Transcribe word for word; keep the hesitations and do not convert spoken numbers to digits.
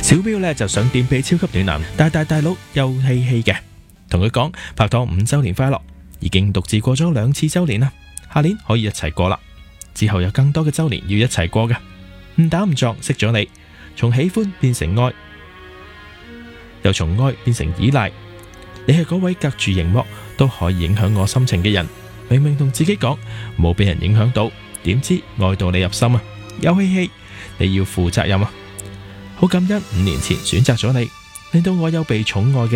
小標呢就想點俾超級暖男大大大佬又希希嘅，同佢講拍拖五周年快樂，已經獨自過咗兩次周年啦，下年可以一齊過啦，之後有更多嘅周年要一齊過嘅，誤打誤撞識咗你，從喜歡變成愛，又從愛變成依賴，你係嗰位隔住熒幕都可以影響我心情嘅人，明明同自己講冇俾人影響到，點知愛到你入心啊，有希希，你要負責任啊！好感恩五年前選擇咗你，令到我有被寵愛嘅